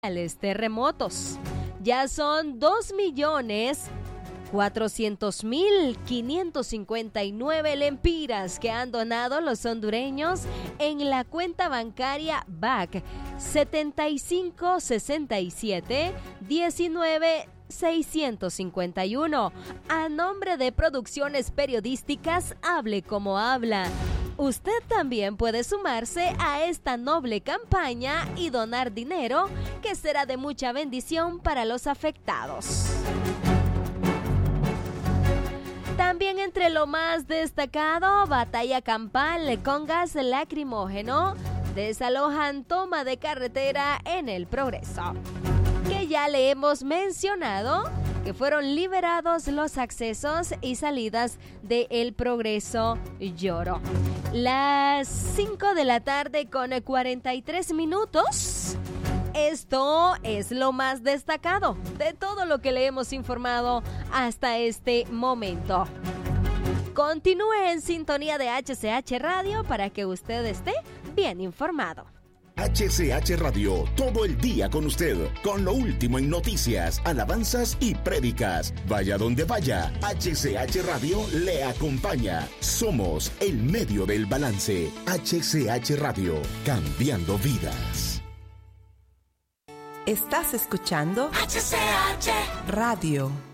terremotos. Ya son 2.400.559 lempiras que han donado los hondureños en la cuenta bancaria BAC 756719 651 a nombre de Producciones Periodísticas Hable Como Habla. Usted también puede sumarse a esta noble campaña y donar dinero que será de mucha bendición para los afectados. También entre lo más destacado, batalla campal con gas lacrimógeno, desalojan toma de carretera en El Progreso. Que ya le hemos mencionado que fueron liberados los accesos y salidas de El Progreso Lloro. Las 5 de la tarde con 43 minutos. Esto es lo más destacado de todo lo que le hemos informado hasta este momento. Continúe en sintonía de HCH Radio para que usted esté bien informado. HCH Radio, todo el día con usted, con lo último en noticias, alabanzas y prédicas. Vaya donde vaya, HCH Radio le acompaña. Somos el medio del balance. HCH Radio, cambiando vidas. Estás escuchando HCH Radio.